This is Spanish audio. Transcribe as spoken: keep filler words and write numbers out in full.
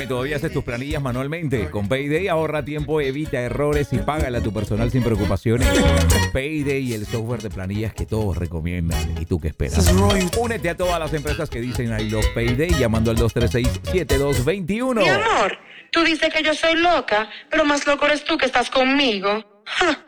¿todavía haces tus planillas manualmente? Con Payday ahorra tiempo, evita errores y págale a tu personal sin preocupaciones. Payday, el software de planillas que todos recomiendan. ¿Y tú qué esperas? Únete a todas las empresas que dicen I love Payday llamando al dos tres seis, siete dos dos uno. Mi amor, tú dices que yo soy loca, pero más loco eres tú que estás conmigo. Ja.